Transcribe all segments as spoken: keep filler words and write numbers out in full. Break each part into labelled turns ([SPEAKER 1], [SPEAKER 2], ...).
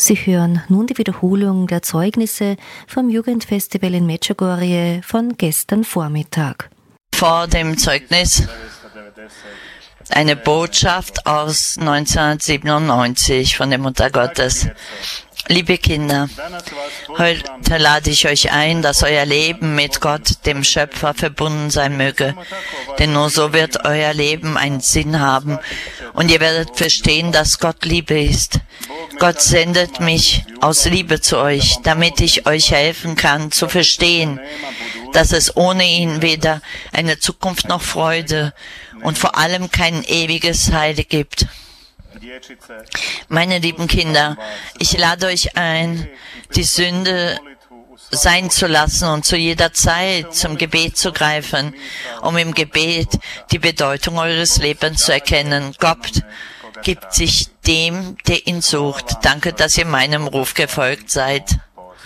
[SPEAKER 1] Sie hören nun die Wiederholung der Zeugnisse vom Jugendfestival in Medjugorje von gestern Vormittag.
[SPEAKER 2] Vor dem Zeugnis eine Botschaft aus neunzehnhundertsiebenundneunzig von der Mutter Gottes. Liebe Kinder, heute lade ich euch ein, dass euer Leben mit Gott, dem Schöpfer, verbunden sein möge. Denn nur so wird euer Leben einen Sinn haben und ihr werdet verstehen, dass Gott Liebe ist. Gott sendet mich aus Liebe zu euch, damit ich euch helfen kann, zu verstehen, dass es ohne ihn weder eine Zukunft noch Freude und vor allem kein ewiges Heil gibt. Meine lieben Kinder, ich lade euch ein, die Sünde sein zu lassen und zu jeder Zeit zum Gebet zu greifen, um im Gebet die Bedeutung eures Lebens zu erkennen. Gott gibt sich dem, der ihn sucht. Danke, dass ihr meinem Ruf gefolgt seid.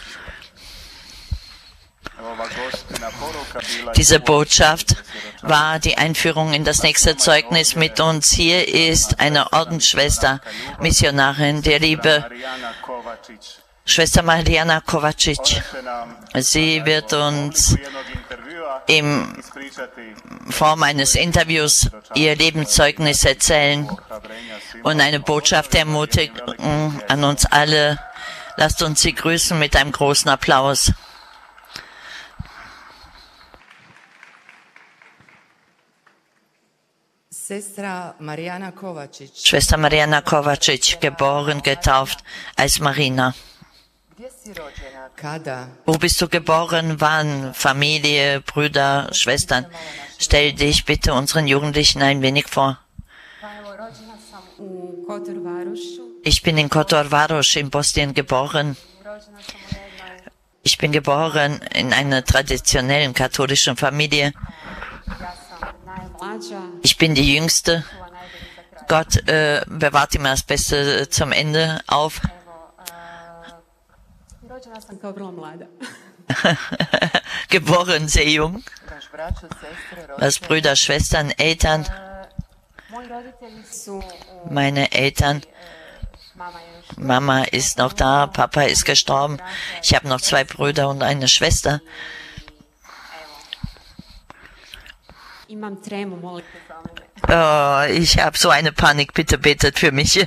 [SPEAKER 2] Diese Botschaft war die Einführung in das nächste Zeugnis mit uns. Hier ist eine Ordensschwester, Missionarin, der liebe Schwester Mariana Kovacic. Sie wird uns in Form eines Interviews ihr Lebenszeugnis erzählen und eine Botschaft der Ermutigung an uns alle. Lasst uns sie grüßen mit einem großen Applaus.
[SPEAKER 3] Schwester Mariana Kovacic.
[SPEAKER 2] Schwester Mariana Kovacic, geboren, getauft als Marina. Wo bist du geboren? Wann? Familie, Brüder, Schwestern? Stell dich bitte unseren Jugendlichen ein wenig vor. Ich bin in Kotor Varoš in Bosnien geboren. Ich bin geboren in einer traditionellen katholischen Familie. Ich bin die Jüngste. Gott äh, bewahrt immer das Beste zum Ende auf. Geboren sehr jung. Was Brüder, Schwestern, Eltern. Meine Eltern. Mama ist noch da, Papa ist gestorben. Ich habe noch zwei Brüder und eine Schwester. Oh, ich habe so eine Panik, bitte betet für mich.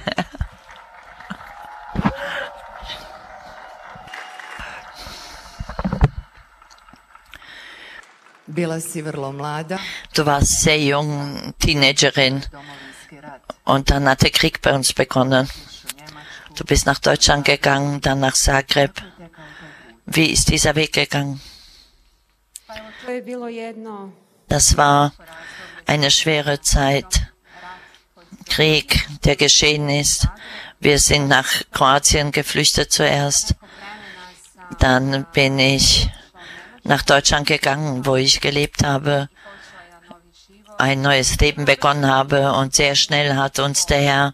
[SPEAKER 2] Du warst sehr jung, Teenagerin, und dann hat der Krieg bei uns begonnen. Du bist nach Deutschland gegangen, dann nach Zagreb. Wie ist dieser Weg gegangen? Das war eine schwere Zeit. Krieg, der geschehen ist. Wir sind nach Kroatien geflüchtet zuerst. Dann bin ich nach Deutschland gegangen, wo ich gelebt habe, ein neues Leben begonnen habe, und sehr schnell hat uns der Herr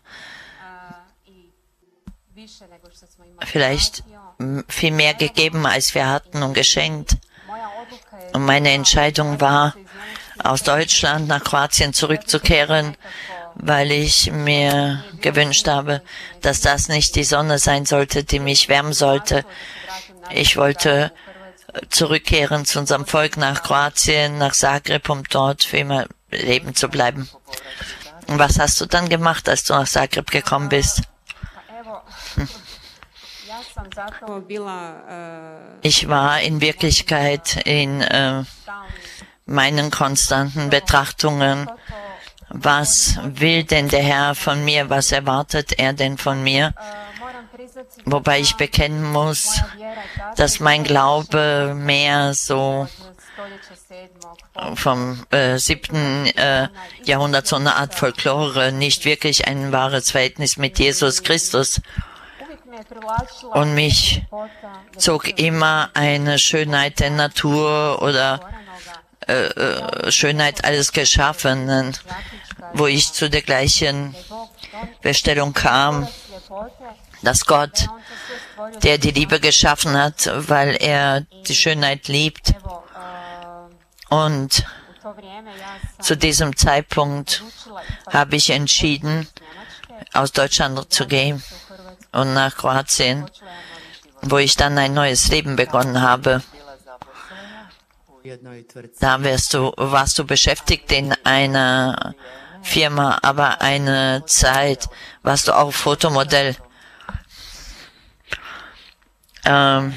[SPEAKER 2] vielleicht viel mehr gegeben, als wir hatten, und geschenkt. Und meine Entscheidung war, aus Deutschland nach Kroatien zurückzukehren, weil ich mir gewünscht habe, dass das nicht die Sonne sein sollte, die mich wärmen sollte. Ich wollte zurückkehren zu unserem Volk nach Kroatien, nach Zagreb, um dort für immer leben zu bleiben. Und was hast du dann gemacht, als du nach Zagreb gekommen bist? Hm. Ich war in Wirklichkeit in äh, meinen konstanten Betrachtungen. Was will denn der Herr von mir? Was erwartet er denn von mir? Wobei ich bekennen muss, dass mein Glaube mehr so vom äh, siebten äh, Jahrhundert, so eine Art Folklore, nicht wirklich ein wahres Verhältnis mit Jesus Christus. Und mich zog immer eine Schönheit der Natur oder äh, äh, Schönheit alles Geschaffenen, wo ich zu der gleichen Feststellung kam, dass Gott, der die Liebe geschaffen hat, weil er die Schönheit liebt. Und zu diesem Zeitpunkt habe ich entschieden, aus Deutschland zu gehen und nach Kroatien, wo ich dann ein neues Leben begonnen habe. Da wärst du, warst du beschäftigt in einer Firma, aber eine Zeit warst du auch Fotomodell. Ähm,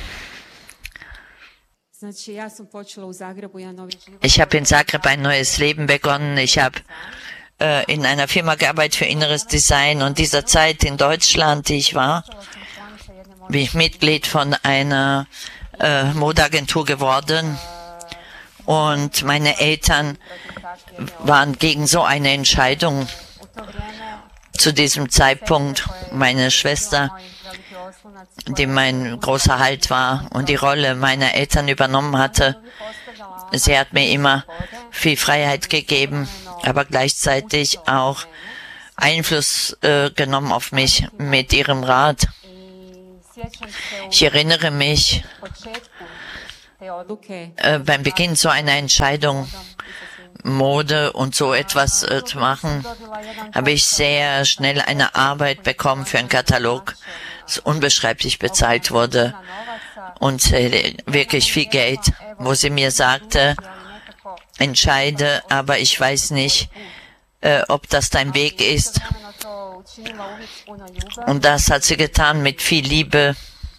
[SPEAKER 2] ich habe in Zagreb ein neues Leben begonnen. Ich habe äh, in einer Firma gearbeitet für inneres Design und dieser Zeit in Deutschland, die ich war, bin ich Mitglied von einer äh, Modeagentur geworden. Und meine Eltern waren gegen so eine Entscheidung zu diesem Zeitpunkt. Meine Schwester, die mein großer Halt war und die Rolle meiner Eltern übernommen hatte, sie hat mir immer viel Freiheit gegeben, aber gleichzeitig auch Einfluss äh, genommen auf mich mit ihrem Rat. Ich erinnere mich, Äh, beim Beginn so einer Entscheidung, Mode und so etwas äh, zu machen, habe ich sehr schnell eine Arbeit bekommen für einen Katalog, das unbeschreiblich bezahlt wurde und äh, wirklich viel Geld, wo sie mir sagte, entscheide, aber ich weiß nicht, äh, ob das dein Weg ist. Und das hat sie getan mit viel Liebe.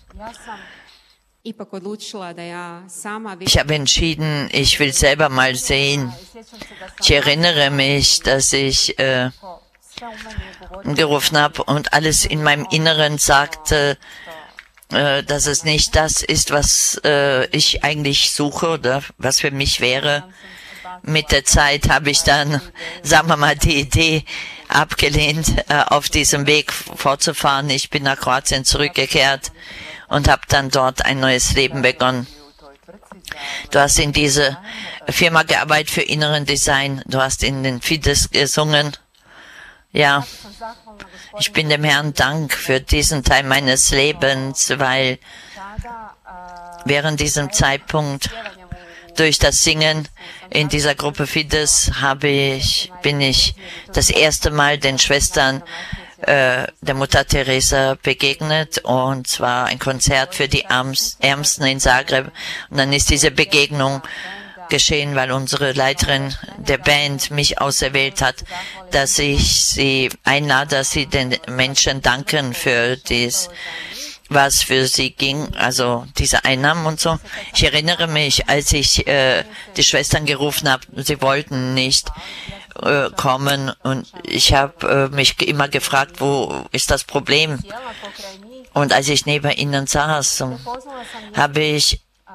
[SPEAKER 2] Ich habe entschieden, ich will selber mal sehen. Ich erinnere mich, dass ich äh, gerufen habe und alles in meinem Inneren sagte, äh, dass es nicht das ist, was äh, ich eigentlich suche oder was für mich wäre. Mit der Zeit habe ich dann, sagen wir mal, die Idee abgelehnt, äh, auf diesem Weg fortzufahren. Ich bin nach Kroatien zurückgekehrt und habe dann dort ein neues Leben begonnen. Du hast in diese Firma gearbeitet für inneren Design. Du hast in den Fides gesungen. Ja, ich bin dem Herrn Dank für diesen Teil meines Lebens, weil während diesem Zeitpunkt durch das Singen in dieser Gruppe Fides habe ich, bin ich das erste Mal den Schwestern der Mutter Teresa begegnet, und zwar ein Konzert für die Ärmsten in Zagreb. Und dann ist diese Begegnung geschehen, weil unsere Leiterin der Band mich auserwählt hat, dass ich sie einlade, dass sie den Menschen danken für dies, was für sie ging, also diese Einnahmen und so. Ich erinnere mich, als ich äh, die Schwestern gerufen habe, sie wollten nicht kommen, und ich habe äh, mich immer gefragt, wo ist das Problem? Und als ich neben ihnen saß, habe ich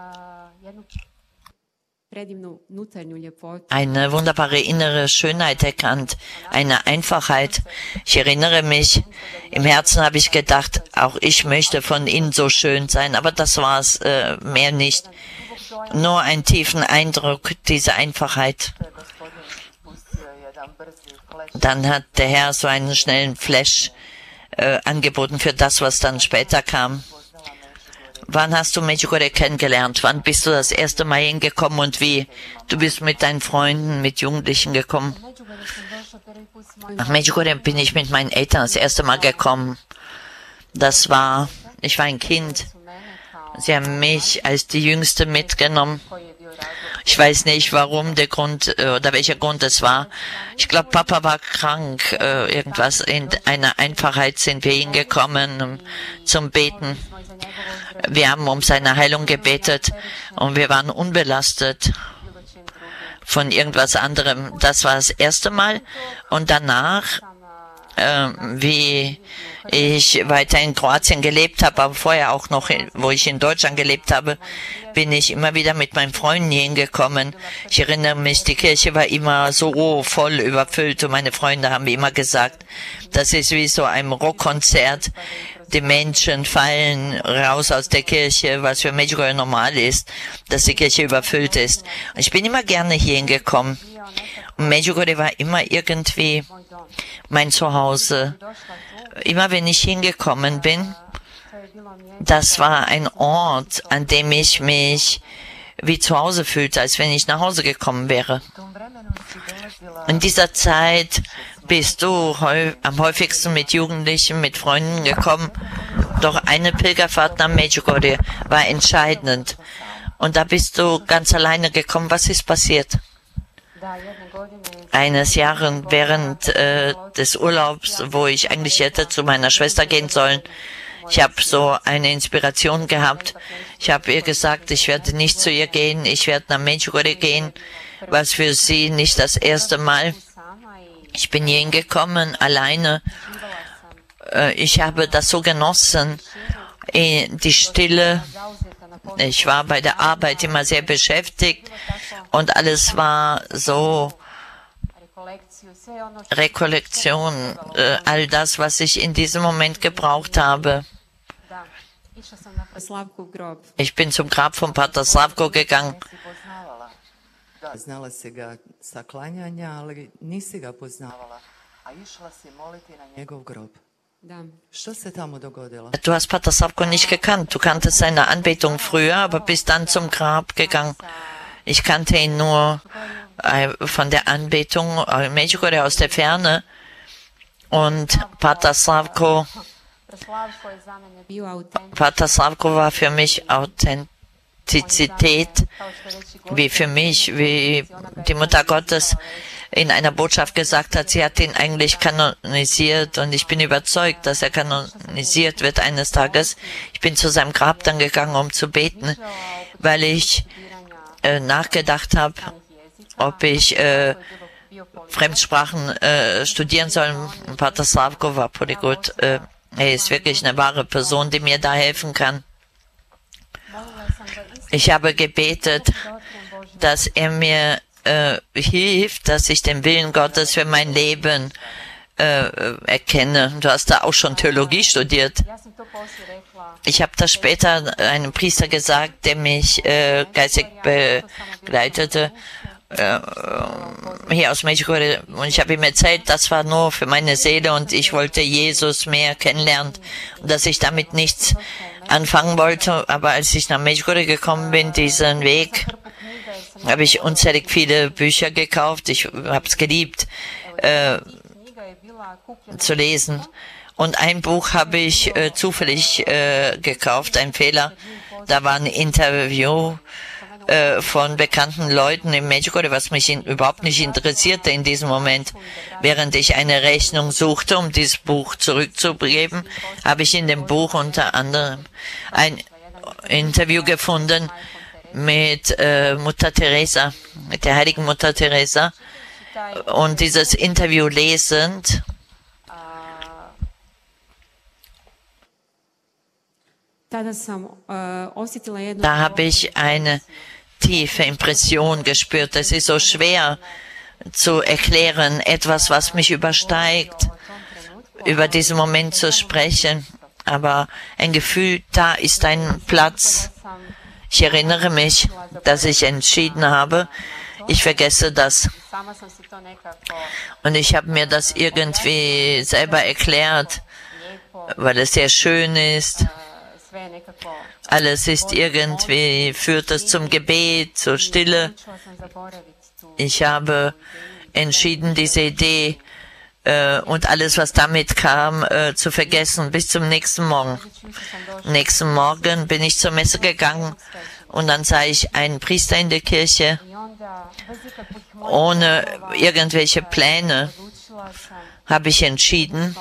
[SPEAKER 2] eine wunderbare innere Schönheit erkannt, eine Einfachheit. Ich erinnere mich, im Herzen habe ich gedacht, auch ich möchte von ihnen so schön sein, aber das war es, äh, mehr nicht. Nur einen tiefen Eindruck, diese Einfachheit. Dann hat der Herr so einen schnellen Flash äh, angeboten für das, was dann später kam. Wann hast du Medjugorje kennengelernt? Wann bist du das erste Mal hingekommen und wie? Du bist mit deinen Freunden, mit Jugendlichen gekommen. Nach Medjugorje bin ich mit meinen Eltern das erste Mal gekommen. Das war, ich war ein Kind. Sie haben mich als die Jüngste mitgenommen. Ich weiß nicht, warum der Grund oder welcher Grund es war. Ich glaube, Papa war krank, äh, irgendwas. In einer Einfachheit sind wir hingekommen um, zum Beten. Wir haben um seine Heilung gebetet und wir waren unbelastet von irgendwas anderem. Das war das erste Mal. Und danach, äh, wie ich weiter in Kroatien gelebt habe, aber vorher auch noch, wo ich in Deutschland gelebt habe, bin ich immer wieder mit meinen Freunden hier hingekommen. Ich erinnere mich, die Kirche war immer so voll überfüllt und meine Freunde haben immer gesagt, das ist wie so ein Rockkonzert. Die Menschen fallen raus aus der Kirche, was für Medjugorje normal ist, dass die Kirche überfüllt ist. Und ich bin immer gerne hier hingekommen. Und Medjugorje war immer irgendwie mein Zuhause. Immer wenn ich hingekommen bin, das war ein Ort, an dem ich mich wie zu Hause fühlte, als wenn ich nach Hause gekommen wäre. In dieser Zeit bist du am häufigsten mit Jugendlichen, mit Freunden gekommen. Doch eine Pilgerfahrt nach Medjugorje war entscheidend. Und da bist du ganz alleine gekommen. Was ist passiert? Eines Jahres während äh, des Urlaubs, wo ich eigentlich hätte zu meiner Schwester gehen sollen, ich habe so eine Inspiration gehabt. Ich habe ihr gesagt, ich werde nicht zu ihr gehen, ich werde nach Medjugorje gehen, was für sie nicht das erste Mal. Ich bin hier hingekommen, alleine. Äh, ich habe das so genossen, äh, die Stille. Ich war bei der Arbeit immer sehr beschäftigt und alles war so Rekollektion, äh, all das, was ich in diesem Moment gebraucht habe. Ich bin zum Grab von Pater Slavko gegangen.
[SPEAKER 3] Znala si ga sa klanjanja, ali nisi ga poznavala, a išla si moliti na njegov grob. Što se tamo dogodilo?
[SPEAKER 2] Du hast Pater Slavko nicht gekannt. Du kanntest seine Anbetung früher, aber bist dann zum Grab gegangen. Ich kannte ihn nur äh, von der Anbetung in Medjugorje aus der Ferne. Und Pater Slavko, Pater Slavko war für mich Authentizität, wie für mich, wie die Mutter Gottes in einer Botschaft gesagt hat, sie hat ihn eigentlich kanonisiert und ich bin überzeugt, dass er kanonisiert wird eines Tages. Ich bin zu seinem Grab dann gegangen, um zu beten, weil ich äh, nachgedacht habe, ob ich äh, Fremdsprachen äh, studieren soll. Pater Slavko war Polyglot. Äh, er ist wirklich eine wahre Person, die mir da helfen kann. Ich habe gebetet, dass er mir äh, hilft, dass ich den Willen Gottes für mein Leben äh, erkenne. Du hast da auch schon Theologie studiert. Ich habe das später einem Priester gesagt, der mich äh, geistig begleitete, äh, hier aus Medjugorje. Und ich habe ihm erzählt, das war nur für meine Seele und ich wollte Jesus mehr kennenlernen und dass ich damit nichts anfangen wollte. Aber als ich nach Medjugorje gekommen bin, diesen Weg, habe ich unzählig viele Bücher gekauft. Ich habe es geliebt, äh, zu lesen. Und ein Buch habe ich äh, zufällig äh, gekauft, ein Fehler. Da war ein Interview äh, von bekannten Leuten in Medjugorje, was mich in, überhaupt nicht interessierte in diesem Moment. Während ich eine Rechnung suchte, um dieses Buch zurückzugeben, habe ich in dem Buch unter anderem ein Interview gefunden mit äh, Mutter Teresa, mit der heiligen Mutter Teresa. Und dieses Interview lesend, da habe ich eine tiefe Impression gespürt. Es ist so schwer zu erklären, etwas, was mich übersteigt, über diesen Moment zu sprechen. Aber ein Gefühl, da ist ein Platz. Ich erinnere mich, dass ich entschieden habe, ich vergesse das. Und ich habe mir das irgendwie selber erklärt, weil es sehr schön ist. Alles ist irgendwie, führt es zum Gebet, zur Stille. Ich habe entschieden, diese Idee äh, und alles, was damit kam, äh, zu vergessen, bis zum nächsten Morgen. Nächsten Morgen bin ich zur Messe gegangen und dann sah ich einen Priester in der Kirche, ohne irgendwelche Pläne, habe ich entschieden,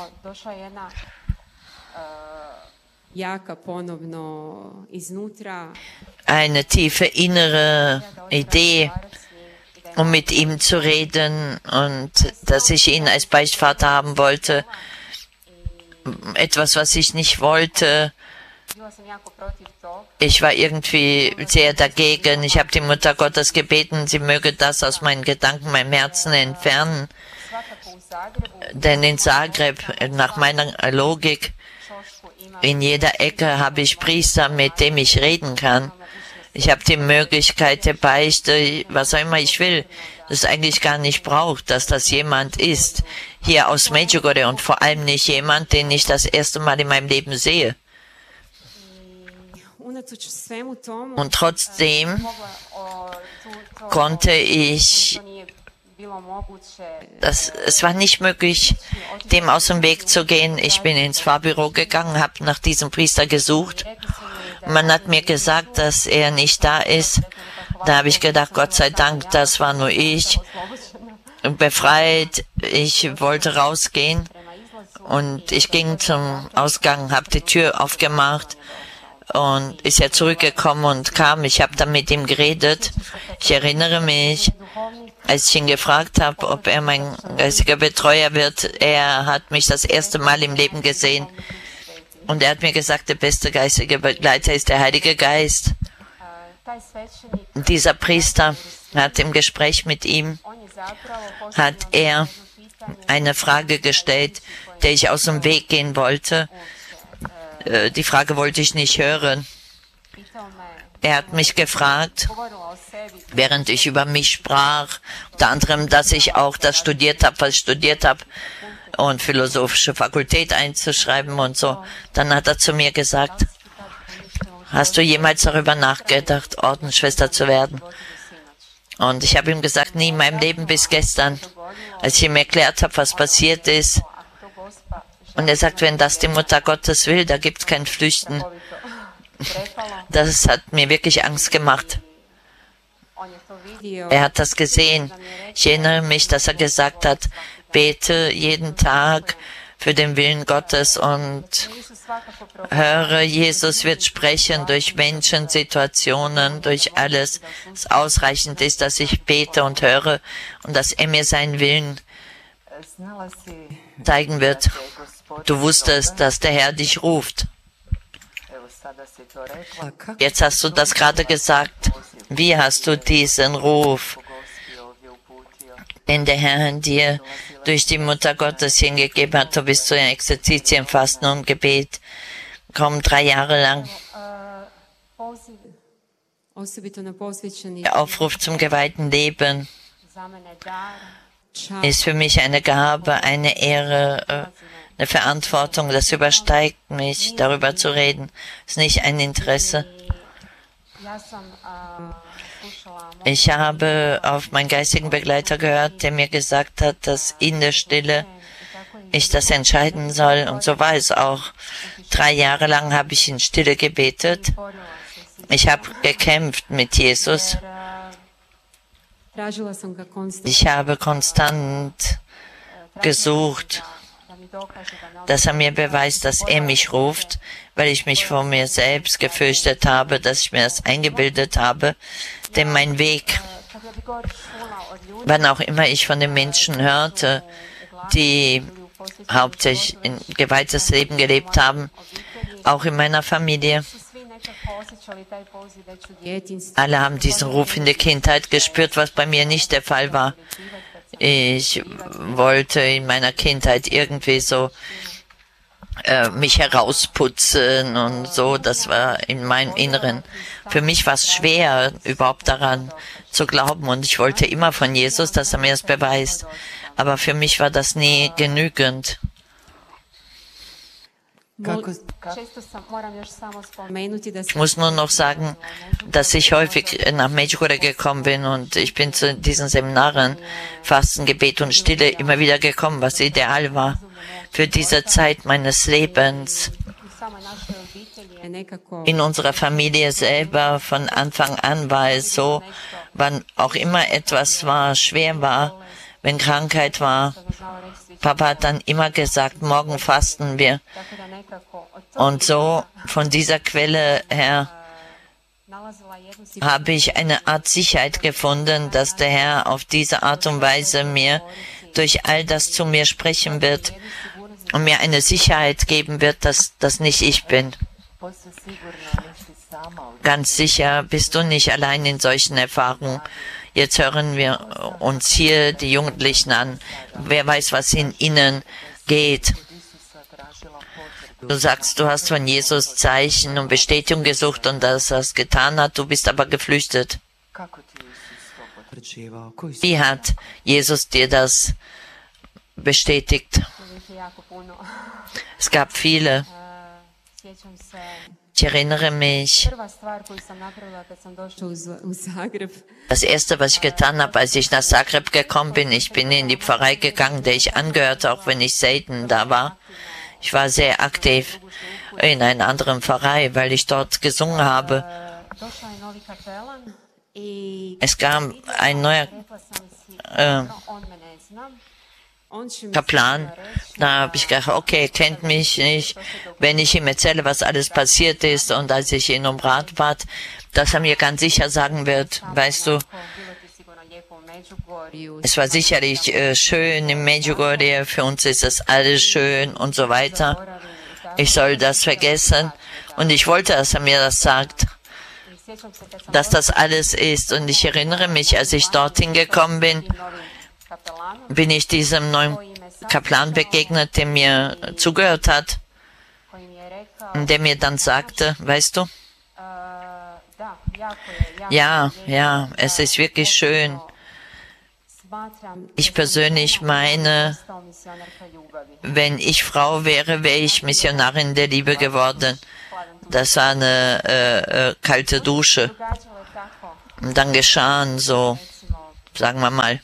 [SPEAKER 2] eine tiefe innere Idee, um mit ihm zu reden und dass ich ihn als Beichtvater haben wollte. Etwas, was ich nicht wollte. Ich war irgendwie sehr dagegen. Ich habe die Mutter Gottes gebeten, sie möge das aus meinen Gedanken, meinem Herzen entfernen. Denn in Zagreb, nach meiner Logik, in jeder Ecke habe ich Priester, mit dem ich reden kann. Ich habe die Möglichkeit der Beichte, was auch immer ich will, das eigentlich gar nicht braucht, dass das jemand ist, hier aus Medjugorje und vor allem nicht jemand, den ich das erste Mal in meinem Leben sehe. Und trotzdem konnte ich Das, es war nicht möglich, dem aus dem Weg zu gehen. Ich bin ins Fahrbüro gegangen, habe nach diesem Priester gesucht. Man hat mir gesagt, dass er nicht da ist. Da habe ich gedacht, Gott sei Dank, das war nur ich. Befreit, ich wollte rausgehen und ich ging zum Ausgang, habe die Tür aufgemacht und ist er zurückgekommen und kam. Ich habe dann mit ihm geredet. Ich erinnere mich, als ich ihn gefragt habe, ob er mein geistiger Betreuer wird. Er hat mich das erste Mal im Leben gesehen und er hat mir gesagt, der beste geistige Begleiter ist der Heilige Geist. Dieser Priester hat im Gespräch mit ihm, hat er eine Frage gestellt, der ich aus dem Weg gehen wollte. Die Frage wollte ich nicht hören. Er hat mich gefragt, während ich über mich sprach, unter anderem, dass ich auch das studiert habe, was ich studiert habe, und philosophische Fakultät einzuschreiben und so. Dann hat er zu mir gesagt, hast du jemals darüber nachgedacht, Ordensschwester zu werden? Und ich habe ihm gesagt, nie in meinem Leben bis gestern, als ich ihm erklärt habe, was passiert ist. Und er sagt, wenn das die Mutter Gottes will, da gibt es kein Flüchten. Das hat mir wirklich Angst gemacht. Er hat das gesehen. Ich erinnere mich, dass er gesagt hat, bete jeden Tag für den Willen Gottes und höre, Jesus wird sprechen durch Menschen, Situationen, durch alles. Es ausreichend ist, dass ich bete und höre und dass er mir seinen Willen zeigen wird. Du wusstest, dass der Herr dich ruft. Jetzt hast du das gerade gesagt. Wie hast du diesen Ruf, den der Herr in dir durch die Mutter Gottes hingegeben hat? Du bist zu den Exerzitien, Fasten und Gebet. Komm, drei Jahre lang. Der Aufruf zum geweihten Leben ist für mich eine Gabe, eine Ehre, eine Verantwortung. Das übersteigt mich, darüber zu reden. Es ist nicht ein Interesse. Ich habe auf meinen geistigen Begleiter gehört, der mir gesagt hat, dass in der Stille ich das entscheiden soll. Und so war es auch. Drei Jahre lang habe ich in Stille gebetet. Ich habe gekämpft mit Jesus. Ich habe konstant gesucht, dass er mir beweist, dass er mich ruft, weil ich mich vor mir selbst gefürchtet habe, dass ich mir das eingebildet habe, denn mein Weg, wann auch immer ich von den Menschen hörte, die hauptsächlich ein geweihtes Leben gelebt haben, auch in meiner Familie. Alle haben diesen Ruf in der Kindheit gespürt, was bei mir nicht der Fall war. Ich wollte in meiner Kindheit irgendwie so äh, mich herausputzen und so, das war in meinem Inneren. Für mich war es schwer, überhaupt daran zu glauben und ich wollte immer von Jesus, dass er mir das beweist. Aber für mich war das nie genügend. Ich muss nur noch sagen, dass ich häufig nach Medjugorje gekommen bin und ich bin zu diesen Seminaren, Fasten, Gebet und Stille immer wieder gekommen, was ideal war für diese Zeit meines Lebens. In unserer Familie selber von Anfang an war es so, wann auch immer etwas war, schwer war, wenn Krankheit war. Papa hat dann immer gesagt, morgen fasten wir. Und so von dieser Quelle her habe ich eine Art Sicherheit gefunden, dass der Herr auf diese Art und Weise mir durch all das zu mir sprechen wird und mir eine Sicherheit geben wird, dass das nicht ich bin. Ganz sicher bist du nicht allein in solchen Erfahrungen. Jetzt hören wir uns hier die Jugendlichen an. Wer weiß, was in ihnen geht. Du sagst, du hast von Jesus Zeichen und Bestätigung gesucht und dass er es getan hat. Du bist aber geflüchtet. Wie hat Jesus dir das bestätigt? Es gab viele. Ich erinnere mich, das Erste, was ich getan habe, als ich nach Zagreb gekommen bin, ich bin in die Pfarrei gegangen, der ich angehörte, auch wenn ich selten da war. Ich war sehr aktiv in einer anderen Pfarrei, weil ich dort gesungen habe. Es gab ein neuer äh, Kaplan. Da habe ich gedacht, okay, er kennt mich nicht. Wenn ich ihm erzähle, was alles passiert ist und als ich ihn um Rat bat, dass er mir ganz sicher sagen wird, weißt du, es war sicherlich äh, schön im Medjugorje, für uns ist das alles schön und so weiter. Ich soll das vergessen. Und ich wollte, dass er mir das sagt, dass das alles ist. Und ich erinnere mich, als ich dorthin gekommen bin, bin ich diesem neuen Kaplan begegnet, der mir zugehört hat, und der mir dann sagte, weißt du, ja, ja, es ist wirklich schön. Ich persönlich meine, wenn ich Frau wäre, wäre ich Missionarin der Liebe geworden. Das war eine äh, äh, kalte Dusche. Und dann geschahen so, sagen wir mal,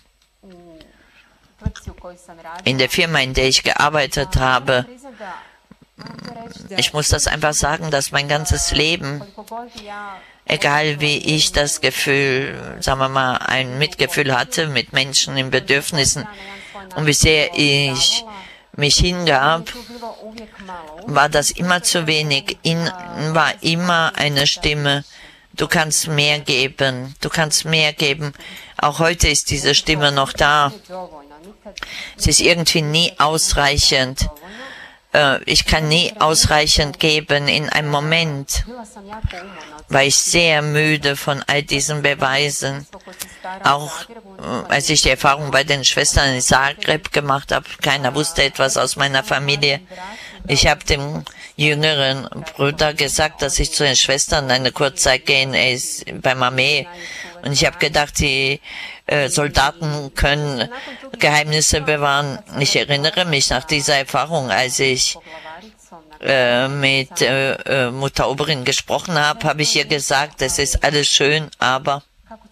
[SPEAKER 2] in der Firma, in der ich gearbeitet habe, ich muss das einfach sagen, dass mein ganzes Leben, egal wie ich das Gefühl, sagen wir mal, ein Mitgefühl hatte mit Menschen in Bedürfnissen und wie sehr ich mich hingab, war das immer zu wenig. In war immer eine Stimme, du kannst mehr geben, du kannst mehr geben. Auch heute ist diese Stimme noch da. Es ist irgendwie nie ausreichend. Ich kann nie ausreichend geben. In einem Moment war ich sehr müde von all diesen Beweisen. Auch als ich die Erfahrung bei den Schwestern in Zagreb gemacht habe, keiner wusste etwas aus meiner Familie. Ich habe dem jüngeren Bruder gesagt, dass ich zu den Schwestern eine Kurzzeit gehen, er ist beim Armee. Und ich habe gedacht, die äh, Soldaten können Geheimnisse bewahren. Ich erinnere mich nach dieser Erfahrung, als ich äh, mit äh, äh, Mutter Oberin gesprochen habe, habe ich ihr gesagt, es ist alles schön, aber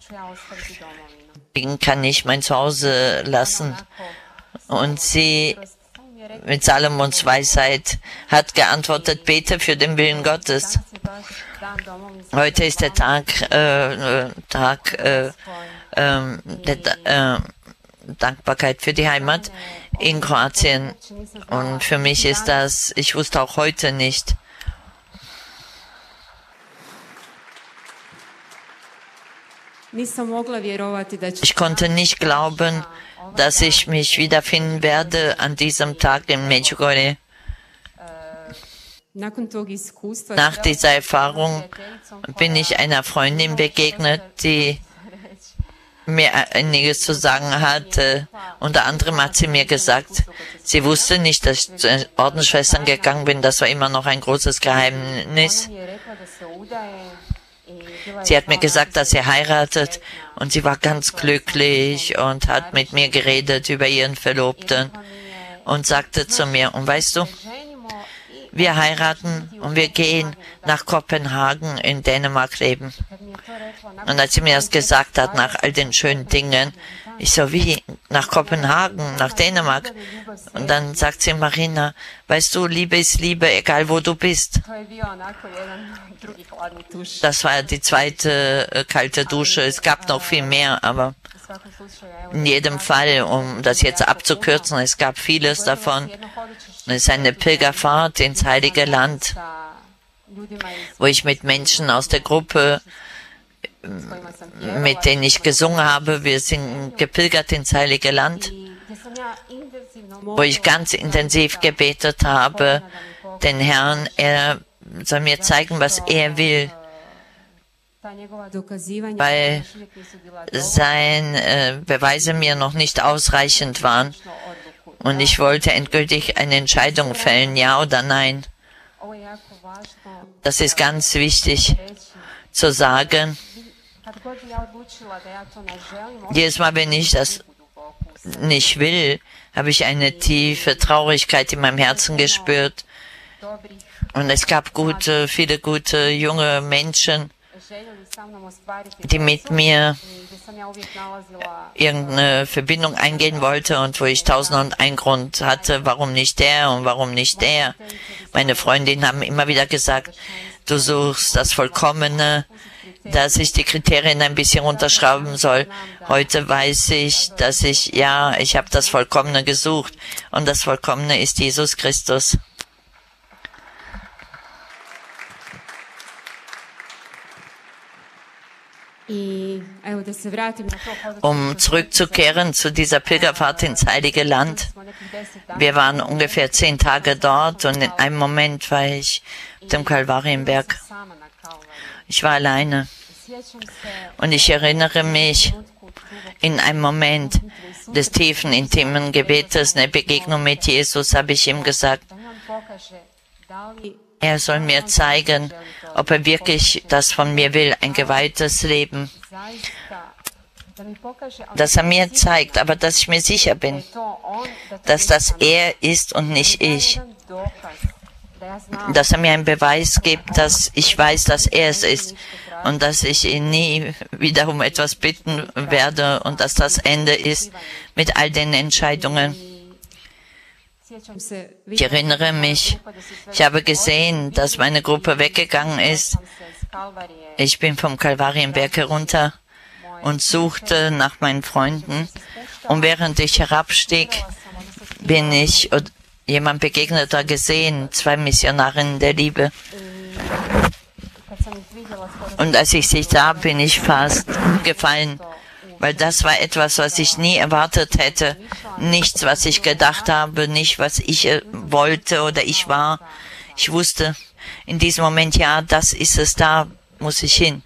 [SPEAKER 2] ich kann nicht mein Zuhause lassen. Und sie mit Salomons Weisheit hat geantwortet, bete für den Willen Gottes. Heute ist der Tag, äh, Tag äh, äh, der äh, Dankbarkeit für die Heimat in Kroatien. Und für mich ist das, ich wusste auch heute nicht. Ich konnte nicht glauben, dass ich mich wiederfinden werde an diesem Tag in Medjugorje. Nach dieser Erfahrung bin ich einer Freundin begegnet, die mir einiges zu sagen hatte. Unter anderem hat sie mir gesagt, sie wusste nicht, dass ich zu den Ordensschwestern gegangen bin. Das war immer noch ein großes Geheimnis. Sie hat mir gesagt, dass sie heiratet, und sie war ganz glücklich und hat mit mir geredet über ihren Verlobten und sagte zu mir, und weißt du, wir heiraten und wir gehen nach Kopenhagen in Dänemark leben. Und als sie mir das gesagt hat, nach all den schönen Dingen, ich so, wie, nach Kopenhagen, nach Dänemark? Und dann sagt sie, Marina, weißt du, Liebe ist Liebe, egal wo du bist. Das war die zweite äh, kalte Dusche. Es gab noch viel mehr, aber in jedem Fall, um das jetzt abzukürzen, es gab vieles davon. Es ist eine Pilgerfahrt ins Heilige Land, wo ich mit Menschen aus der Gruppe, mit denen ich gesungen habe, wir sind gepilgert ins Heilige Land, wo ich ganz intensiv gebetet habe, den Herrn, er soll mir zeigen, was er will, weil seine äh, Beweise mir noch nicht ausreichend waren. Und ich wollte endgültig eine Entscheidung fällen, ja oder nein. Das ist ganz wichtig zu sagen. Jedes Mal, wenn ich das nicht will, habe ich eine tiefe Traurigkeit in meinem Herzen gespürt. Und es gab gute, viele gute junge Menschen, die mit mir irgendeine Verbindung eingehen wollte und wo ich tausend und einen Grund hatte, warum nicht der und warum nicht der. Meine Freundinnen haben immer wieder gesagt, du suchst das Vollkommene, dass ich die Kriterien ein bisschen runterschrauben soll. Heute weiß ich, dass ich, ja, ich habe das Vollkommene gesucht und das Vollkommene ist Jesus Christus. Um zurückzukehren zu dieser Pilgerfahrt ins Heilige Land. Wir waren ungefähr zehn Tage dort und in einem Moment war ich auf dem Kalvarienberg. Ich war alleine. Und ich erinnere mich, in einem Moment des tiefen, intimen Gebetes, eine Begegnung mit Jesus, habe ich ihm gesagt, er soll mir zeigen, ob er wirklich das von mir will, ein geweihtes Leben. Dass er mir zeigt, aber dass ich mir sicher bin, dass das er ist und nicht ich. Dass er mir einen Beweis gibt, dass ich weiß, dass er es ist und dass ich ihn nie wieder um etwas bitten werde und dass das Ende ist mit all den Entscheidungen. Ich erinnere mich, ich habe gesehen, dass meine Gruppe weggegangen ist. Ich bin vom Kalvarienberg herunter und suchte nach meinen Freunden. Und während ich herabstieg, bin ich jemand begegneter gesehen, zwei Missionarinnen der Liebe. Und als ich sie sah, bin ich fast gefallen, weil das war etwas, was ich nie erwartet hätte. Nichts, was ich gedacht habe, nicht, was ich wollte oder ich war. Ich wusste in diesem Moment, ja, das ist es, da muss ich hin.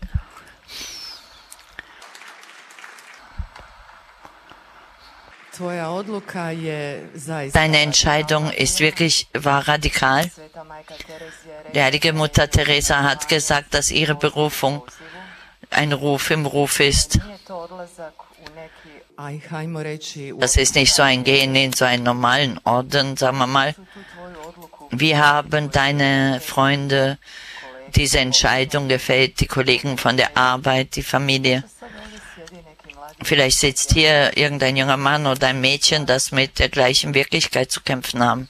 [SPEAKER 2] Deine Entscheidung ist wirklich, war radikal. Die heilige Mutter Teresa hat gesagt, dass ihre Berufung ein Ruf im Ruf ist. Das ist nicht so ein Gehen in so einen normalen Orden, sagen wir mal. Wie haben deine Freunde diese Entscheidung gefällt, die Kollegen von der Arbeit, die Familie? Vielleicht sitzt hier irgendein junger Mann oder ein Mädchen, das mit der gleichen Wirklichkeit zu kämpfen haben.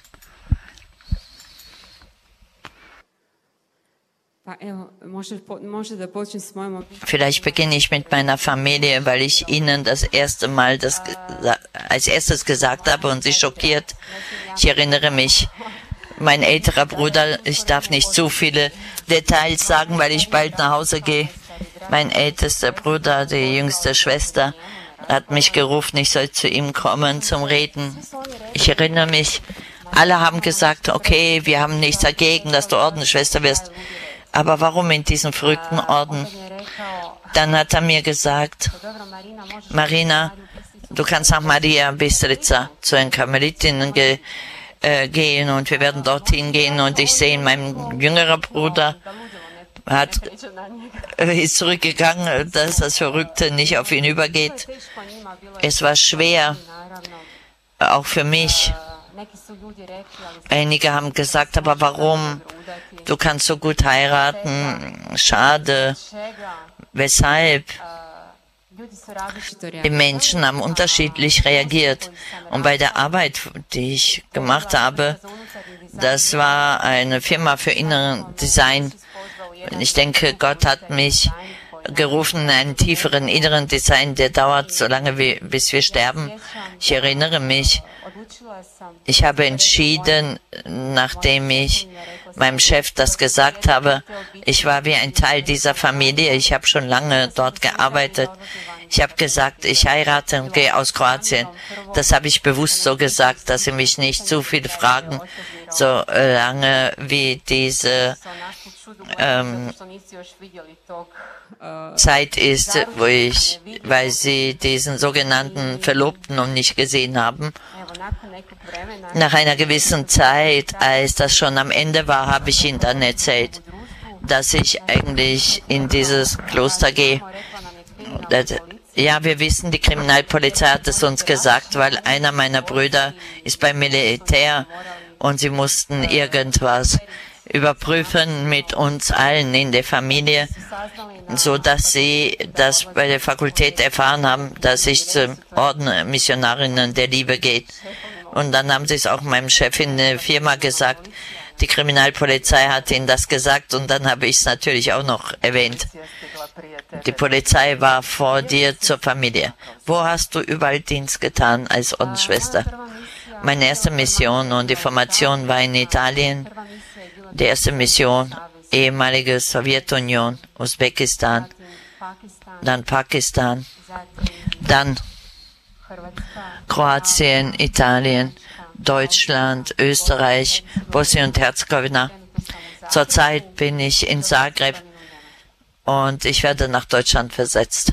[SPEAKER 2] Vielleicht beginne ich mit meiner Familie, weil ich ihnen das erste Mal das als erstes gesagt habe und sie schockiert. Ich erinnere mich, mein älterer Bruder, ich darf nicht zu viele Details sagen, weil ich bald nach Hause gehe. Mein ältester Bruder, die jüngste Schwester, hat mich gerufen, ich soll zu ihm kommen zum Reden. Ich erinnere mich, alle haben gesagt, okay, wir haben nichts dagegen, dass du Ordensschwester wirst. Aber warum in diesem verrückten Orden? Dann hat er mir gesagt, Marina, du kannst nach Maria Bistrica zu den Karmelitinnen ge, äh, gehen und wir werden dorthin gehen und ich sehe, mein jüngerer Bruder hat, ist zurückgegangen, dass das Verrückte nicht auf ihn übergeht. Es war schwer, auch für mich. Einige haben gesagt, aber warum? Du kannst so gut heiraten. Schade. Weshalb? Die Menschen haben unterschiedlich reagiert. Und bei der Arbeit, die ich gemacht habe, das war eine Firma für Inneren Design. Ich denke, Gott hat mich gerufen in einen tieferen inneren Design, der dauert so lange, wie, bis wir sterben. Ich erinnere mich, ich habe entschieden, nachdem ich meinem Chef das gesagt habe, ich war wie ein Teil dieser Familie, ich habe schon lange dort gearbeitet. Ich habe gesagt, ich heirate und gehe aus Kroatien. Das habe ich bewusst so gesagt, dass sie mich nicht zu viele fragen, so lange wie diese ähm, Zeit ist, wo ich, weil sie diesen sogenannten Verlobten noch nicht gesehen haben. Nach einer gewissen Zeit, als das schon am Ende war, habe ich ihnen dann erzählt, dass ich eigentlich in dieses Kloster gehe. Ja, wir wissen, die Kriminalpolizei hat es uns gesagt, weil einer meiner Brüder ist beim Militär und sie mussten irgendwas überprüfen mit uns allen in der Familie, so dass sie das bei der Fakultät erfahren haben, dass ich zum Orden Missionarinnen der Liebe geht. Und dann haben sie es auch meinem Chef in der Firma gesagt. Die Kriminalpolizei hat ihnen das gesagt und dann habe ich es natürlich auch noch erwähnt. Die Polizei war vor dir zur Familie. Wo hast du überall Dienst getan als Ordensschwester? Meine erste Mission und die Formation war in Italien. Die erste Mission, ehemalige Sowjetunion, Usbekistan, dann Pakistan, dann Kroatien, Italien, Deutschland, Österreich, Bosnien und Herzegowina. Zurzeit bin ich in Zagreb und ich werde nach Deutschland versetzt.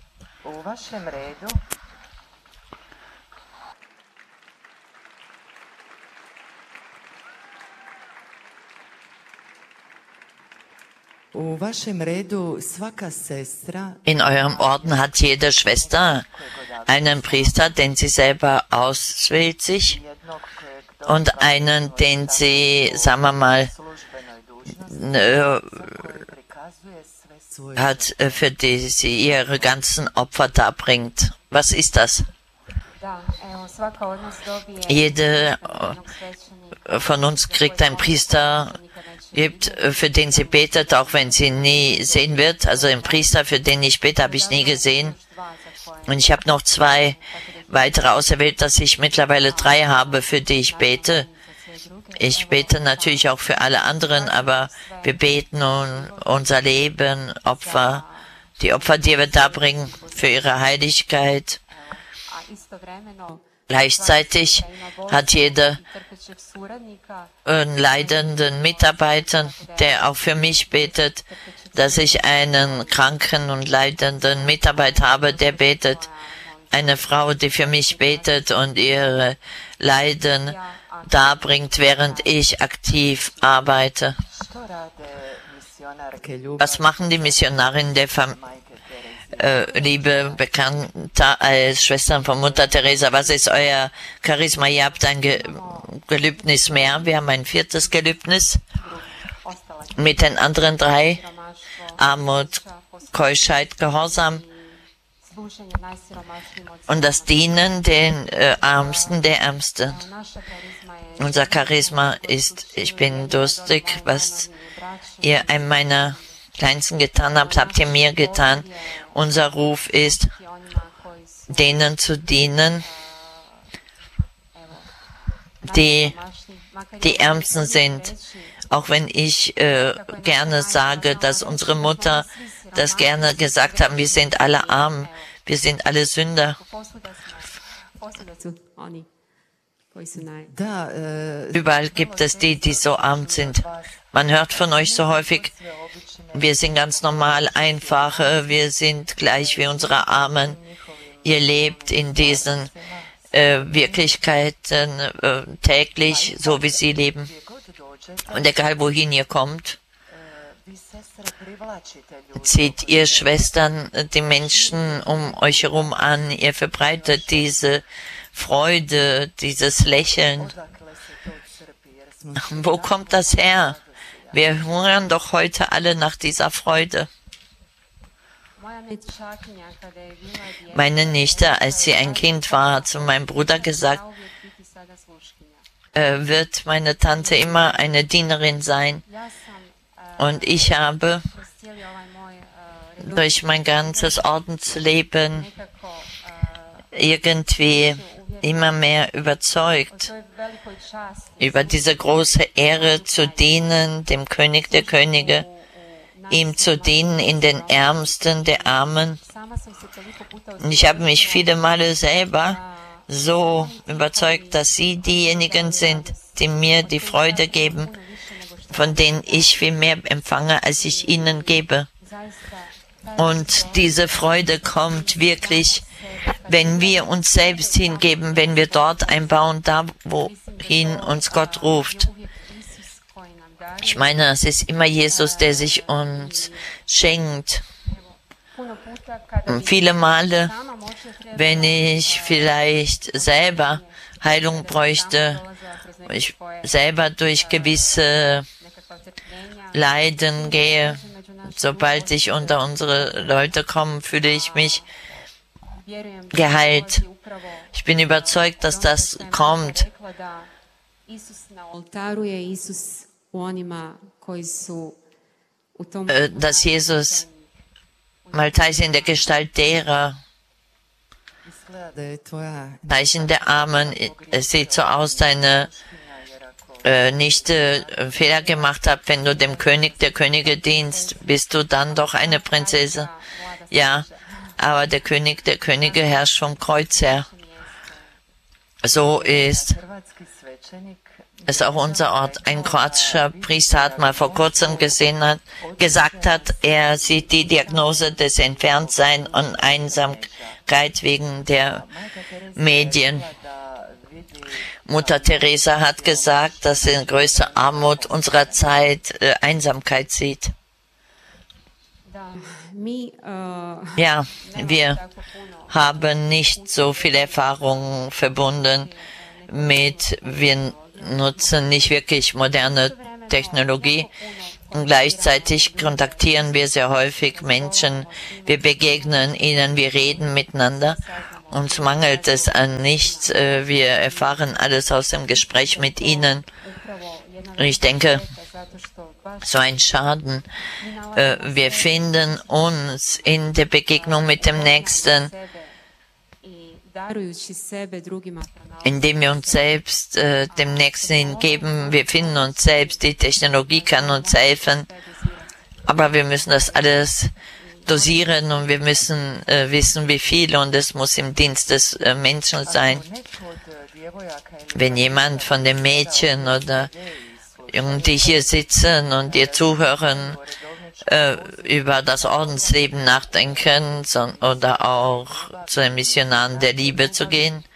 [SPEAKER 2] In eurem Orden hat jede Schwester einen Priester, den sie selber auswählt sich, und einen, den sie, sagen wir mal, äh, hat, für die sie ihre ganzen Opfer darbringt. Was ist das? Jede von uns kriegt einen Priester, gibt, für den sie betet, auch wenn sie nie sehen wird. Also einen Priester, für den ich bete, habe ich nie gesehen. Und ich habe noch zwei weitere auserwählt, dass ich mittlerweile drei habe, für die ich bete. Ich bete natürlich auch für alle anderen, aber wir beten um unser Leben, Opfer, die Opfer, die wir darbringen, für ihre Heiligkeit. Gleichzeitig hat jeder einen leidenden Mitarbeiter, der auch für mich betet, dass ich einen kranken und leidenden Mitarbeiter habe, der betet. Eine Frau, die für mich betet und ihre Leiden darbringt, während ich aktiv arbeite. Was machen die Missionarinnen der Familie? Äh, liebe Bekannte als Schwestern von Mutter Teresa, was ist euer Charisma? Ihr habt ein Ge Gelübnis mehr. Wir haben ein viertes Gelübnis mit den anderen drei. Armut, Keuschheit, Gehorsam und das Dienen den äh, Ärmsten der Ärmsten. Unser Charisma ist, ich bin durstig, was ihr einem meiner Kleinsten getan habt, habt ihr mir getan. Unser Ruf ist, denen zu dienen, die die Ärmsten sind. Auch wenn ich äh, gerne sage, dass unsere Mutter das gerne gesagt haben, wir sind alle arm, wir sind alle Sünder. Überall gibt es die, die so arm sind. Man hört von euch so häufig, wir sind ganz normal, einfache, wir sind gleich wie unsere Armen. Ihr lebt in diesen äh, Wirklichkeiten äh, täglich, so wie sie leben. Und egal wohin ihr kommt, zieht ihr Schwestern die Menschen um euch herum an. Ihr verbreitet diese Freude, dieses Lächeln. Wo kommt das her? Wir hungern doch heute alle nach dieser Freude. Meine Nichte, als sie ein Kind war, hat zu meinem Bruder gesagt, äh, wird meine Tante immer eine Dienerin sein. Und ich habe durch mein ganzes Ordensleben irgendwie immer mehr überzeugt über diese große Ehre zu dienen, dem König der Könige, ihm zu dienen in den Ärmsten der Armen. Und ich habe mich viele Male selber so überzeugt, dass sie diejenigen sind, die mir die Freude geben, von denen ich viel mehr empfange, als ich ihnen gebe. Und diese Freude kommt wirklich, wenn wir uns selbst hingeben, wenn wir dort einbauen, da wohin uns Gott ruft. Ich meine, es ist immer Jesus, der sich uns schenkt. Und viele Male, wenn ich vielleicht selber Heilung bräuchte ich selber durch gewisse Leiden gehe. Sobald ich unter unsere Leute komme, fühle ich mich geheilt. Ich bin überzeugt, dass das kommt. Dass Jesus Malteis in der Gestalt derer, Zeichen der Armen, es sieht so aus, deine äh, Nichte äh, Fehler gemacht hat, wenn du dem König der Könige dienst, bist du dann doch eine Prinzessin. Ja, aber der König der Könige herrscht vom Kreuz her. So ist es auch unser Ort. Ein kroatischer Priester hat mal vor kurzem gesehen hat, gesagt hat, er sieht die Diagnose des Entferntseins und Einsamkeit wegen der Medien. Mutter Teresa hat gesagt, dass sie in größter Armut unserer Zeit äh, Einsamkeit sieht. Ja, wir haben nicht so viel Erfahrung verbunden mit, wir nutzen nicht wirklich moderne Technologie und gleichzeitig kontaktieren wir sehr häufig Menschen, wir begegnen ihnen, wir reden miteinander, uns mangelt es an nichts, wir erfahren alles aus dem Gespräch mit ihnen. Ich denke, so ein Schaden, wir finden uns in der Begegnung mit dem Nächsten, indem wir uns selbst äh, dem Nächsten hingeben. Wir finden uns selbst, die Technologie kann uns helfen, aber wir müssen das alles dosieren und wir müssen äh, wissen, wie viel, und es muss im Dienst des äh, Menschen sein. Wenn jemand von den Mädchen oder Jungen, die hier sitzen und ihr zuhören, äh, über das Ordensleben nachdenken so, oder auch zu den Missionaren der Liebe zu gehen,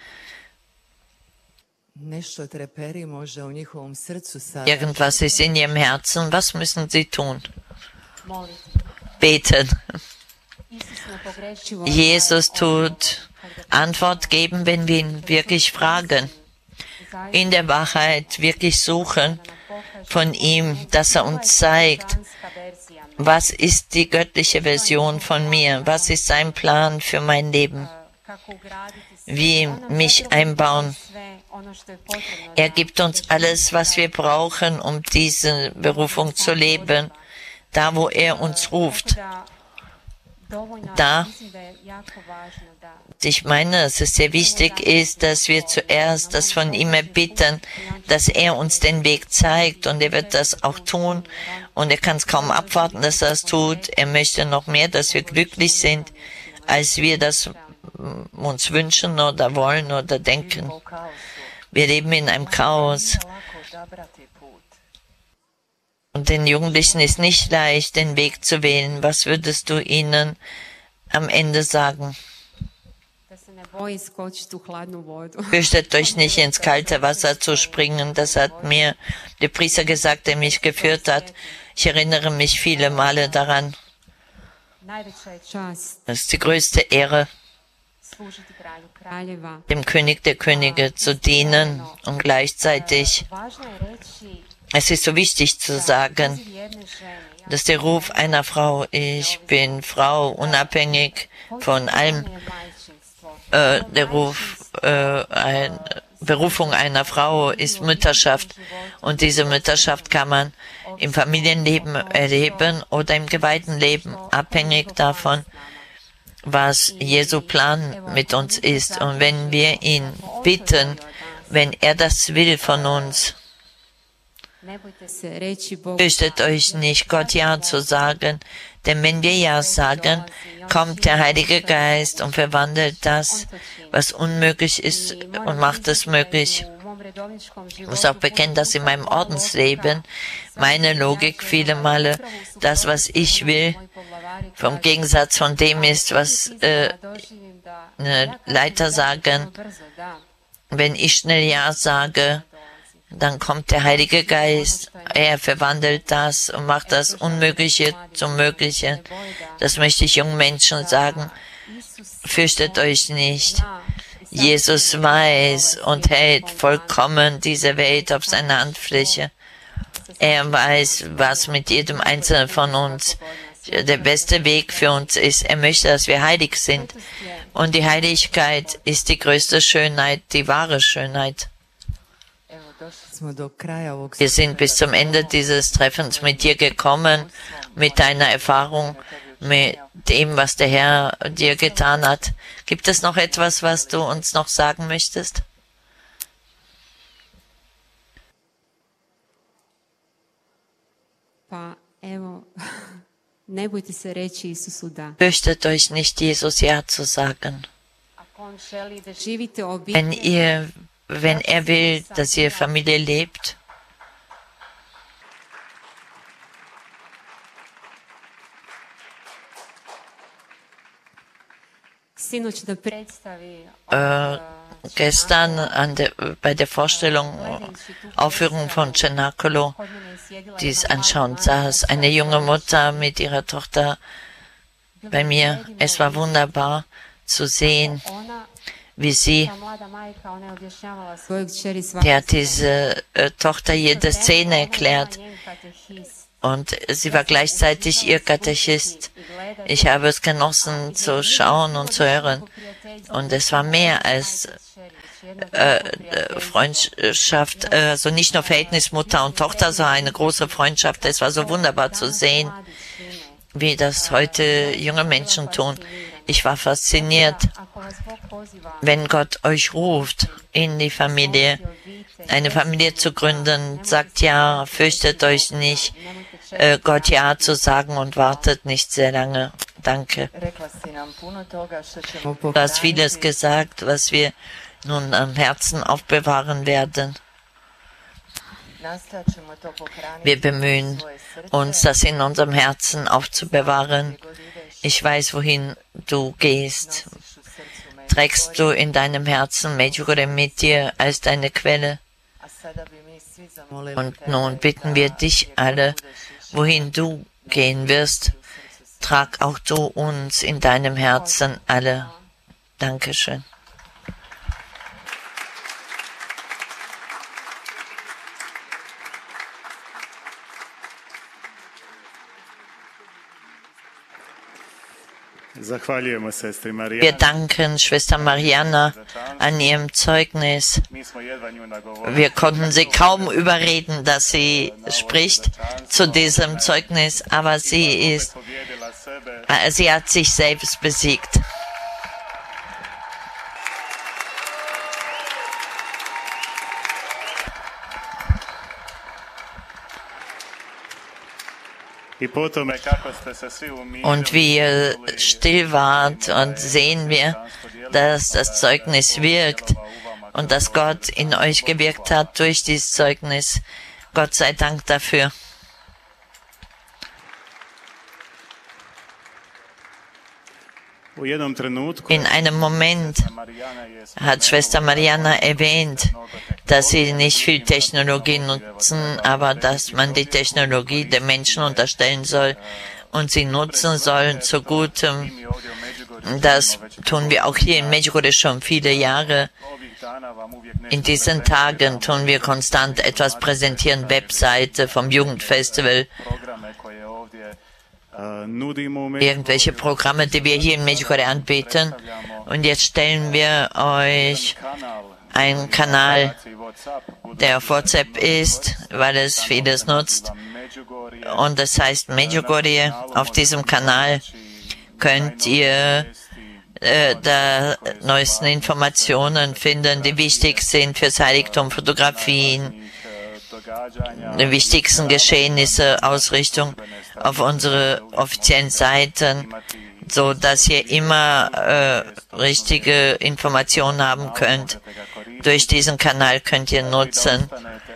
[SPEAKER 2] irgendwas ist in ihrem Herzen, was müssen sie tun? Beten. Jesus tut Antwort geben, wenn wir ihn wirklich fragen, in der Wahrheit wirklich suchen von ihm, dass er uns zeigt, was ist die göttliche Version von mir, was ist sein Plan für mein Leben, wie mich einbauen. Er gibt uns alles, was wir brauchen, um diese Berufung zu leben, da wo er uns ruft. Da, ich meine, dass es sehr wichtig ist, dass wir zuerst das von ihm erbitten, dass er uns den Weg zeigt, und er wird das auch tun, und er kann es kaum abwarten, dass er es tut. Er möchte noch mehr, dass wir glücklich sind, als wir das uns wünschen oder wollen oder denken. Wir leben in einem Chaos. Und den Jugendlichen ist nicht leicht, den Weg zu wählen. Was würdest du ihnen am Ende sagen? Fürchtet euch nicht, ins kalte Wasser zu springen. Das hat mir der Priester gesagt, der mich geführt hat. Ich erinnere mich viele Male daran. Das ist die größte Ehre, dem König der Könige zu dienen, und gleichzeitig es ist so wichtig zu sagen, dass der Ruf einer Frau, ich bin Frau, unabhängig von allem, äh, der Ruf, äh, ein, Berufung einer Frau ist Mütterschaft, und diese Mütterschaft kann man im Familienleben erleben oder im geweihten Leben, abhängig davon, was Jesu Plan mit uns ist. Und wenn wir ihn bitten, wenn er das will von uns, fürchtet euch nicht, Gott Ja zu sagen, denn wenn wir Ja sagen, kommt der Heilige Geist und verwandelt das, was unmöglich ist, und macht es möglich. Ich muss auch bekennen, dass in meinem Ordensleben meine Logik viele Male das, was ich will, vom Gegensatz von dem ist, was äh, Leiter sagen. Wenn ich schnell Ja sage, dann kommt der Heilige Geist. Er verwandelt das und macht das Unmögliche zum Möglichen. Das möchte ich jungen Menschen sagen. Fürchtet euch nicht. Jesus weiß und hält vollkommen diese Welt auf seiner Handfläche. Er weiß, was mit jedem Einzelnen von uns der beste Weg für uns ist. Er möchte, dass wir heilig sind. Und die Heiligkeit ist die größte Schönheit, die wahre Schönheit. Wir sind bis zum Ende dieses Treffens mit dir gekommen, mit deiner Erfahrung, mit dem, was der Herr dir getan hat. Gibt es noch etwas, was du uns noch sagen möchtest? Fürchtet euch nicht, Jesus Ja zu sagen. Wenn ihr, wenn er will, dass ihr Familie lebt, äh, gestern an der, bei der Vorstellung, Aufführung von Cenacolo, die es anschauend saß, eine junge Mutter mit ihrer Tochter bei mir. Es war wunderbar zu sehen, wie sie, die hat diese äh, Tochter jede Szene erklärt und sie war gleichzeitig ihr Katechist. Ich habe es genossen zu schauen und zu hören und es war mehr als äh, Freundschaft, also nicht nur Verhältnis Mutter und Tochter, sondern eine große Freundschaft. Es war so wunderbar zu sehen, wie das heute junge Menschen tun. Ich war fasziniert, wenn Gott euch ruft in die Familie, eine Familie zu gründen, sagt ja, fürchtet euch nicht, äh, Gott ja zu sagen und wartet nicht sehr lange. Danke. Du hast vieles gesagt, was wir nun am Herzen aufbewahren werden. Wir bemühen uns, das in unserem Herzen aufzubewahren. Ich weiß, wohin du gehst. Trägst du in deinem Herzen Medjugorje mit dir als deine Quelle? Und nun bitten wir dich alle, wohin du gehen wirst, trag auch du uns in deinem Herzen alle. Dankeschön. Wir danken Schwester Mariana an ihrem Zeugnis. Wir konnten sie kaum überreden, dass sie spricht zu diesem Zeugnis, aber sie ist, sie hat sich selbst besiegt. Und wie ihr still wart und sehen wir, dass das Zeugnis wirkt und dass Gott in euch gewirkt hat durch dieses Zeugnis. Gott sei Dank dafür. In einem Moment hat Schwester Mariana erwähnt, dass sie nicht viel Technologie nutzen, aber dass man die Technologie den Menschen unterstellen soll und sie nutzen sollen zu Gutem. Das tun wir auch hier in Medjugorje schon viele Jahre. In diesen Tagen tun wir konstant etwas präsentieren, Webseite vom Jugendfestival, irgendwelche Programme, die wir hier in Medjugorje anbieten. Und jetzt stellen wir euch einen Kanal, der auf WhatsApp ist, weil es vieles nutzt. Und das heißt Medjugorje. Auf diesem Kanal könnt ihr äh, da neuesten Informationen finden, die wichtig sind fürs Heiligtum, Fotografien, die wichtigsten Geschehnisse, Ausrichtung auf unsere offiziellen Seiten, so dass ihr immer äh, richtige Informationen haben könnt. Durch diesen Kanal könnt ihr nutzen,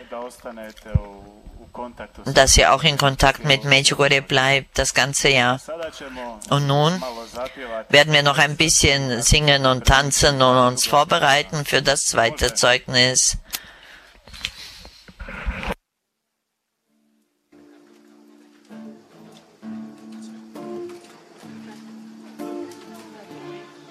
[SPEAKER 2] dass ihr auch in Kontakt mit Medjugorje bleibt, das ganze Jahr. Und nun werden wir noch ein bisschen singen und tanzen und uns vorbereiten für das zweite Zeugnis.